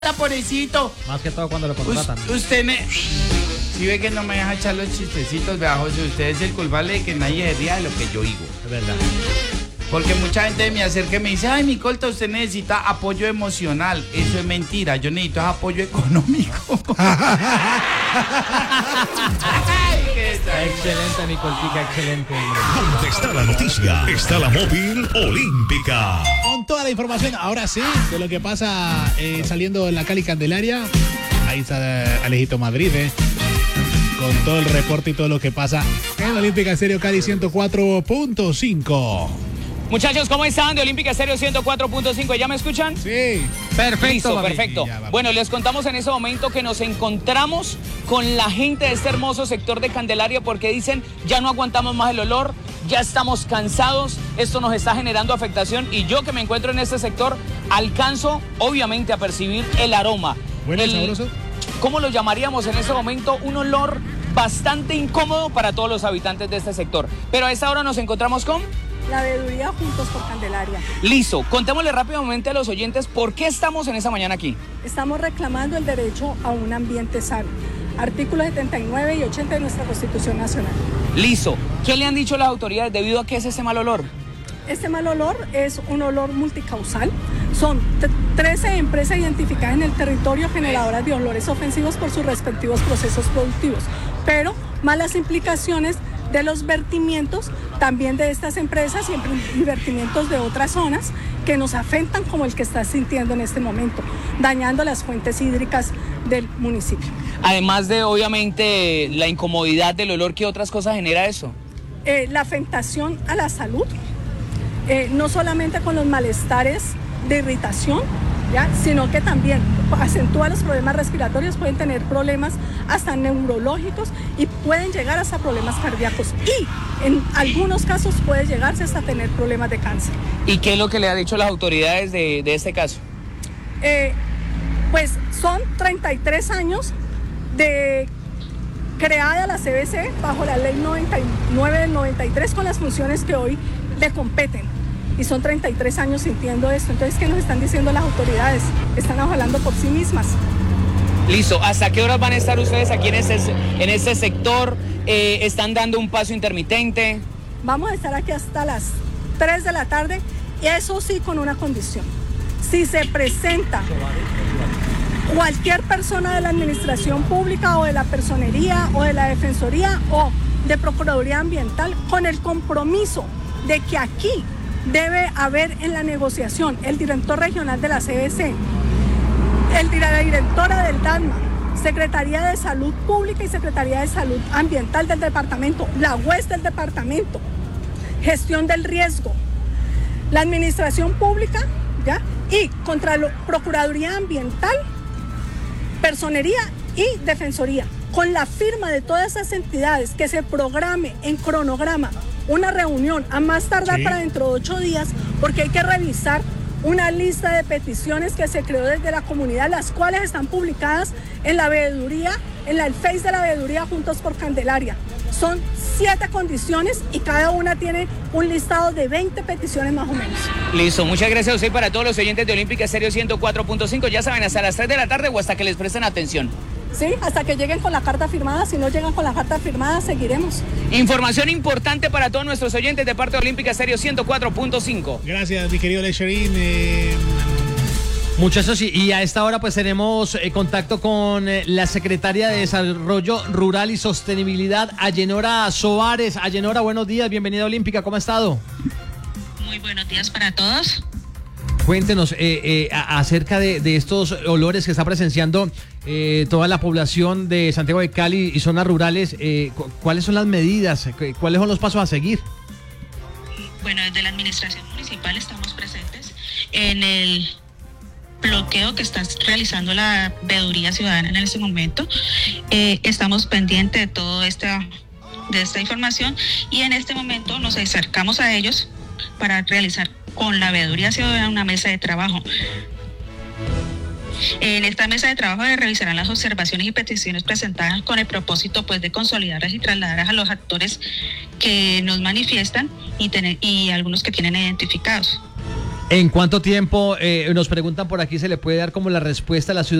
pobrecito. Más que todo cuando lo contratan. Usted me... Si ve que no me deja echar los chistecitos, vea, José, usted es el culpable de que nadie se ría de lo que yo digo. Es verdad. Porque mucha gente me acerca y me dice, ay, mi colta, usted necesita apoyo emocional. Eso es mentira, yo necesito apoyo económico. Excelente, mi coltica, excelente. Donde está la noticia, está la móvil olímpica. Con toda la información, ahora sí, de lo que pasa saliendo en la Cali Candelaria. Ahí está Alejito Madrid, con todo el reporte y todo lo que pasa en Olímpica Estéreo Cali 104.5. Muchachos, ¿cómo están? De Olímpica Estéreo 104.5, ¿ya me escuchan? Sí. Perfecto. Listo, perfecto. Ya, Bueno, les contamos en ese momento que nos encontramos con la gente de este hermoso sector de Candelaria porque dicen, ya no aguantamos más el olor, ya estamos cansados, esto nos está generando afectación y yo que me encuentro en este sector alcanzo obviamente a percibir el aroma. Bueno, sabroso. ¿Cómo lo llamaríamos en ese momento? Un olor bastante incómodo para todos los habitantes de este sector. Pero a esta hora nos encontramos con... La veeduría Juntos por Candelaria. Listo, contémosle rápidamente a los oyentes por qué estamos en esta mañana aquí. Estamos reclamando el derecho a un ambiente sano. Artículos 79 y 80 de nuestra Constitución Nacional. Listo, ¿qué le han dicho las autoridades debido a qué es ese mal olor? Este mal olor es un olor multicausal. Son 13 empresas identificadas en el territorio generadoras de olores ofensivos por sus respectivos procesos productivos, pero malas implicaciones de los vertimientos también de estas empresas y vertimientos de otras zonas que nos afectan como el que está sintiendo en este momento, dañando las fuentes hídricas del municipio. Además de obviamente la incomodidad del olor, ¿qué otras cosas genera eso? La afectación a la salud, no solamente con los malestares de irritación, ¿ya? Sino que también acentúa los problemas respiratorios, pueden tener problemas hasta neurológicos y pueden llegar hasta problemas cardíacos y en algunos casos puede llegarse hasta tener problemas de cáncer. ¿Y qué es lo que le han dicho las autoridades de este caso? Pues son 33 años de creada la CBC bajo la ley 99 del 93 con las funciones que hoy le competen. Y son 33 años sintiendo esto. Entonces, ¿qué nos están diciendo las autoridades? Están hablando por sí mismas. Listo. ¿Hasta qué horas van a estar ustedes aquí en este sector? ¿Están dando un paso intermitente? Vamos a estar aquí hasta las 3 de la tarde y eso sí con una condición. Si se presenta cualquier persona de la administración pública o de la personería o de la defensoría o de Procuraduría Ambiental con el compromiso de que aquí debe haber en la negociación el director regional de la CBC, la directora del DANMA, Secretaría de Salud Pública y Secretaría de Salud Ambiental del departamento, la UES del departamento, gestión del riesgo, la administración pública, ¿ya? Y contra la Procuraduría Ambiental, Personería y Defensoría, con la firma de todas esas entidades que se programe en cronograma una reunión a más tardar para dentro de 8 días, porque hay que revisar una lista de peticiones que se creó desde la comunidad, las cuales están publicadas en la veeduría, en el Face de la veeduría Juntos por Candelaria. Son 7 condiciones y cada una tiene un listado de 20 peticiones más o menos. Listo, muchas gracias a usted y para todos los oyentes de Olímpica Estéreo 104.5. Ya saben, hasta las 3 de la tarde o hasta que les presten atención. Sí, hasta que lleguen con la carta firmada. Si no llegan con la carta firmada, seguiremos. Información importante para todos nuestros oyentes de parte de Olímpica Estéreo 104.5. Gracias, mi querido Lecherín. Muchachos, y a esta hora pues tenemos contacto con la secretaria de Desarrollo Rural y Sostenibilidad, Ayenora Soares. Ayenora, buenos días, bienvenida a Olímpica, ¿cómo ha estado? Muy buenos días para todos. Cuéntenos acerca de estos olores que está presenciando toda la población de Santiago de Cali y zonas rurales. ¿Cuáles son las medidas? ¿Cuáles son los pasos a seguir? Bueno, desde la administración municipal estamos presentes en el bloqueo que está realizando la veeduría ciudadana en este momento. Estamos pendientes de toda esta información y en este momento nos acercamos a ellos para realizar con la veeduría ciudadana una mesa de trabajo. En esta mesa de trabajo se revisarán las observaciones y peticiones presentadas con el propósito pues de consolidarlas y trasladarlas a los actores que nos manifiestan y algunos que tienen identificados. ¿En cuánto tiempo, nos preguntan por aquí, se le puede dar como la respuesta a la ciudad?